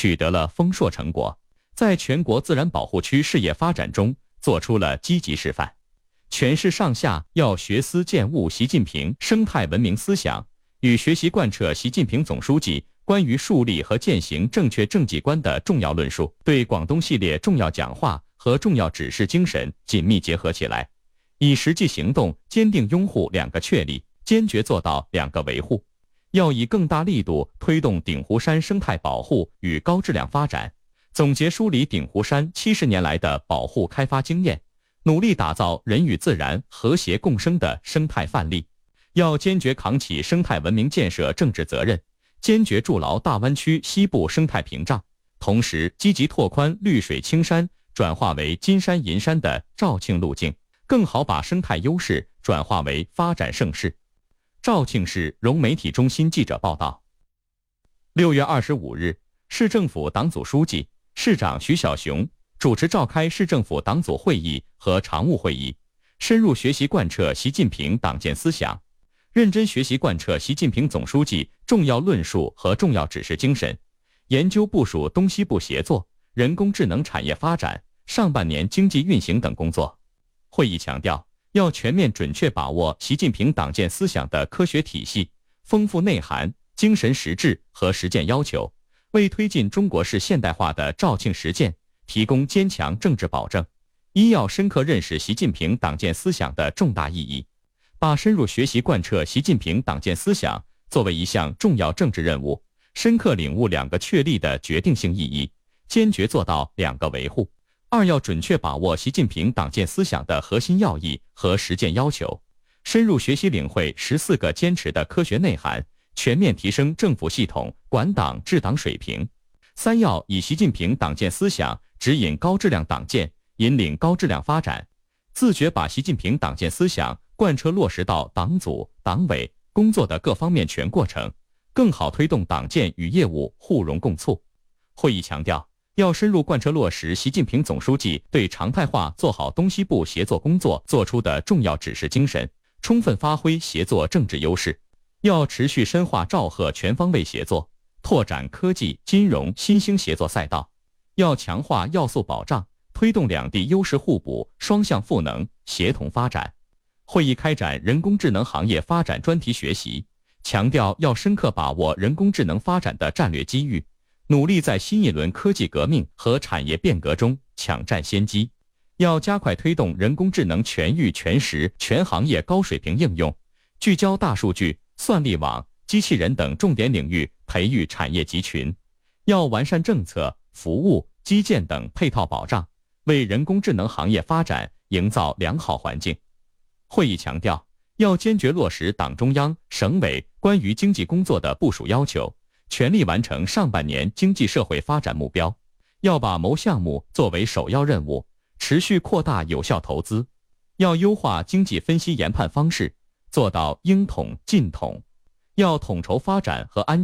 取得了丰硕成果，在全国自然保护区事业发展中做出了积极示范。全市上下要学思践悟习近平生态文明思想，与学习贯彻习近平总书记关于树立和践行正确政绩观的重要论述，对广东系列重要讲话和重要指示精神紧密结合起来，以实际行动坚定拥护2个确立，坚决做到2个维护。要以更大力度推动鼎湖山生态保护与高质量发展，总结梳理鼎湖山70年来的保护开发经验，努力打造人与自然和谐共生的生态范例。要坚决扛起生态文明建设政治责任，坚决筑牢大湾区西部生态屏障，同时积极拓宽绿水青山转化为金山银山的肇庆路径，更好把生态优势转化为发展盛世。肇庆市融媒体中心记者报道，6月25日，市政府党组书记、市长徐小雄主持召开市政府党组会议和常务会议，深入学习贯彻习近平党建思想，认真学习贯彻习近平总书记重要论述和重要指示精神，研究部署东西部协作、人工智能产业发展、上半年经济运行等工作。会议强调，要全面准确把握习近平党建思想的科学体系、丰富内涵、精神实质和实践要求，为推进中国式现代化的肇庆实践提供坚强政治保证。要深刻认识习近平党建思想的重大意义，把深入学习贯彻习近平党建思想作为一项重要政治任务，深刻领悟2个确立的决定性意义，坚决做到2个维护。要准确把握习近平党建思想的核心要义和实践要求，深入学习领会14个坚持的科学内涵，全面提升政府系统管党治党水平。要以习近平党建思想指引高质量党建，引领高质量发展，自觉把习近平党建思想贯彻落实到党组、党委工作的各方面全过程，更好推动党建与业务互融共促。会议强调，要深入贯彻落实习近平总书记对常态化做好东西部协作工作作出的重要指示精神，充分发挥协作政治优势。要持续深化肇贺全方位协作，拓展科技、金融新兴协作赛道。要强化要素保障，推动2地优势互补、双向赋能、协同发展。会议开展人工智能行业发展专题学习，强调要深刻把握人工智能发展的战略机遇，努力在新一轮科技革命和产业变革中抢占先机。要加快推动人工智能全域全时全行业高水平应用，聚焦大数据、算力网、机器人等重点领域培育产业集群。要完善政策、服务、基建等配套保障，为人工智能行业发展营造良好环境。会议强调，要坚决落实党中央、省委关于经济工作的部署要求，全力完成上半年经济社会发展目标。要把谋项目作为首要任务，持续扩大有效投资。要优化经济分析研判方式，做到应统尽统。要统筹发展和安